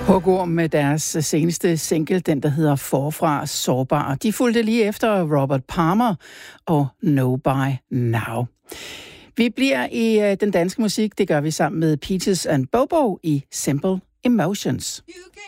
Hugorm med deres seneste single, den der hedder Forfra Sårbar. De fulgte lige efter Robert Palmer og Know By Now. Vi bliver i den danske musik, det gør vi sammen med Peaches and Bobo i Simple Emotions.